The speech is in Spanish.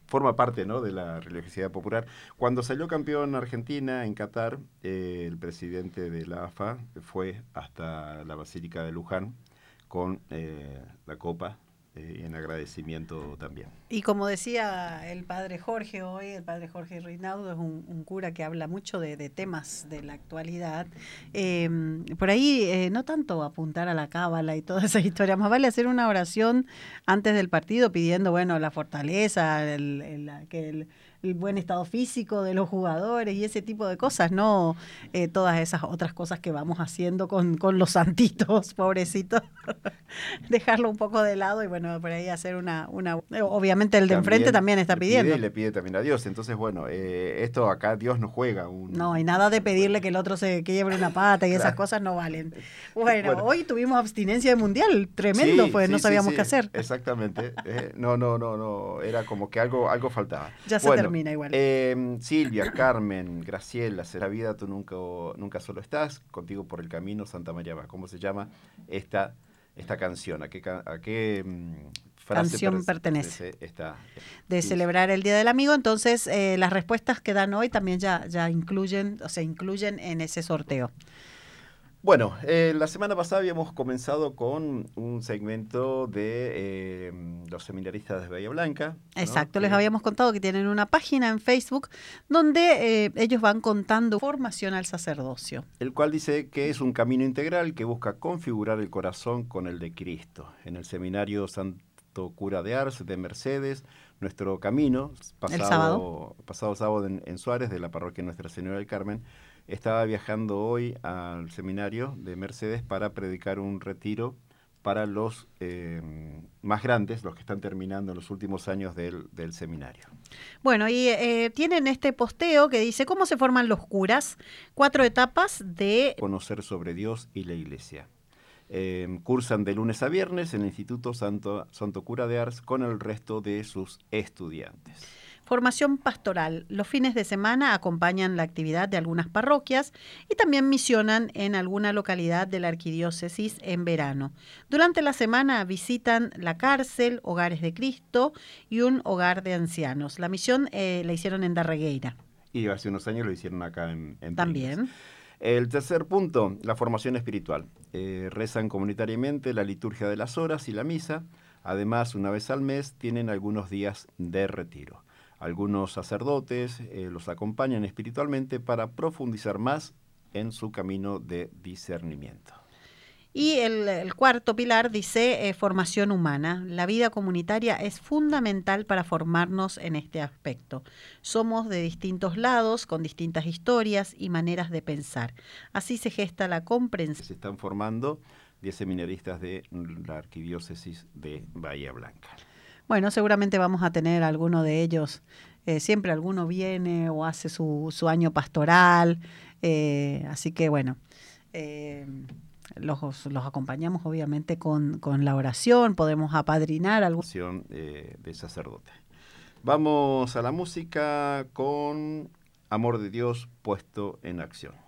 forma parte, ¿no?, de la religiosidad popular. Cuando salió campeón Argentina en Qatar, el presidente de la AFA fue hasta la Basílica de Luján con la copa en agradecimiento también. Y como decía el padre Jorge hoy, el padre Jorge Reinaudo es un cura que habla mucho de temas de la actualidad. Eh, por ahí no tanto apuntar a la cábala y todas esas historias, más vale hacer una oración antes del partido pidiendo, bueno, la fortaleza, el buen estado físico de los jugadores y ese tipo de cosas, no todas esas otras cosas que vamos haciendo con los santitos, pobrecitos. Dejarlo un poco de lado y bueno, por ahí hacer obviamente el de enfrente También también está le pide y pidiendo. le pide también a Dios. Entonces, bueno, esto acá Dios no juega No, hay nada de pedirle que el otro se quiebre una pata y esas Claro. cosas no valen. Bueno, Bueno, hoy tuvimos abstinencia de mundial, tremendo sí, fue, no sí, sí, sabíamos qué sí, hacer. exactamente. No, no, no, no, era como que algo faltaba. Ya se Bueno, termina igual. Silvia, Carmen, Graciela, Será Vida, tú nunca solo estás, contigo por el camino, Santa María va. ¿Cómo se llama esta canción? ¿A qué frase Canción pertenece pertenece esta? de Sí, sí. celebrar el Día del Amigo, entonces las respuestas que dan hoy también ya incluyen, o sea, incluyen en ese sorteo. Bueno, la semana pasada habíamos comenzado con un segmento de los seminaristas de Bahía Blanca, ¿no? Exacto, les habíamos contado que tienen una página en Facebook donde ellos van contando formación al sacerdocio. El cual dice que es un camino integral que busca configurar el corazón con el de Cristo. En el seminario Santo Cura de Ars de Mercedes, nuestro camino, El sábado. pasado sábado en Suárez, de la parroquia Nuestra Señora del Carmen, estaba viajando hoy al seminario de Mercedes para predicar un retiro para los más grandes, los que están terminando en los últimos años del seminario. Bueno, y tienen este posteo que dice cómo se forman los curas, 4 etapas de Conocer sobre Dios y la Iglesia. Cursan de lunes a viernes en el Instituto Santo Cura de Ars con el resto de sus estudiantes. formación pastoral. Los fines de semana acompañan la actividad de algunas parroquias y también misionan en alguna localidad de la arquidiócesis en verano. Durante la semana visitan la cárcel, hogares de Cristo y un hogar de ancianos. La misión la hicieron en Darregueira. Y hace unos años lo hicieron acá en Pringles. También. El tercer punto, la formación espiritual. Rezan comunitariamente la liturgia de las horas y la misa. Además, una vez al mes tienen algunos días de retiro. Algunos sacerdotes los acompañan espiritualmente para profundizar más en su camino de discernimiento. Y el cuarto pilar dice formación humana. La vida comunitaria es fundamental para formarnos en este aspecto. Somos de distintos lados, con distintas historias y maneras de pensar. Así se gesta la comprensión. Se están formando 10 seminaristas de la arquidiócesis de Bahía Blanca. Bueno, seguramente vamos a tener alguno de ellos. Siempre alguno viene o hace su año pastoral. Así que bueno. Eh, los acompañamos obviamente con la oración, podemos apadrinar algún. De sacerdote. Vamos a la música con Amor de Dios puesto en acción.